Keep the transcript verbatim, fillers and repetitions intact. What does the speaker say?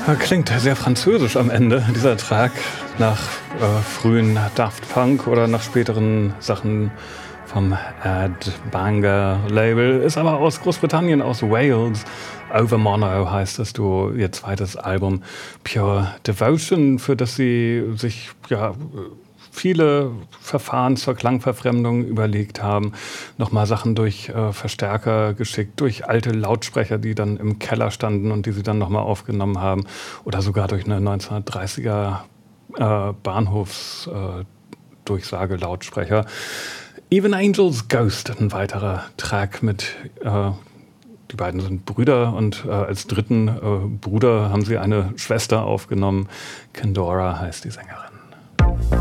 Klingt sehr französisch am Ende, dieser Track, nach äh, frühen Daft Punk oder nach späteren Sachen vom Ed Banger Label. Ist aber aus Großbritannien, aus Wales. Over Mono heißt es, du, ihr zweites Album Pure Devotion, für das sie sich ja viele Verfahren zur Klangverfremdung überlegt haben. Nochmal Sachen durch äh, Verstärker geschickt, durch alte Lautsprecher, die dann im Keller standen und die sie dann nochmal aufgenommen haben. Oder sogar durch eine neunzehnhundertdreißiger äh, Bahnhofs-Durchsage-Lautsprecher. Even Angels Ghost, ein weiterer Track mit, äh, die beiden sind Brüder und äh, als dritten äh, Bruder haben sie eine Schwester aufgenommen. Kendora heißt die Sängerin.